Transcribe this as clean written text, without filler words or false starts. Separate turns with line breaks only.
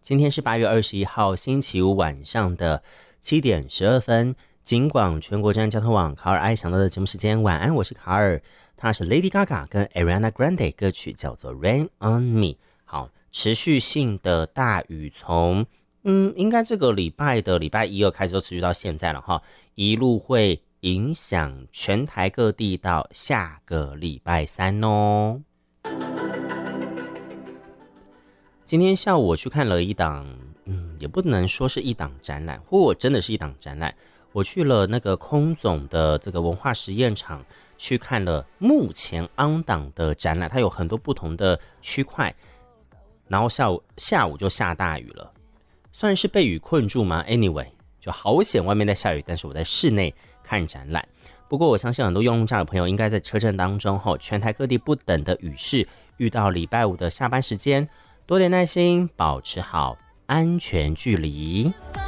今天是8月21号星期五晚上的7点12分，警广全国站交通网卡尔爱想到的节目时间，晚安，我是卡尔，他是 Lady Gaga 跟 Ariana Grande 歌曲叫做 Rain on Me。 好，持续性的大雨从应该这个礼拜的礼拜1、2开始都持续到现在了哈，一路会影响全台各地到下个礼拜3哦。今天下午我去看了一档，也不能说是一档展览，或真的是一档展览。我去了那个空总的这个文化实验场，去看了目前on档的展览，它有很多不同的区块。然后下午就下大雨了，算是被雨困住吗 ？Anyway， 就好险外面在下雨，但是我在室内看展览。不过我相信很多用路上的朋友应该在车阵当中全台各地不等的雨势，遇到礼拜5的下班时间，多点耐心，保持好安全距离。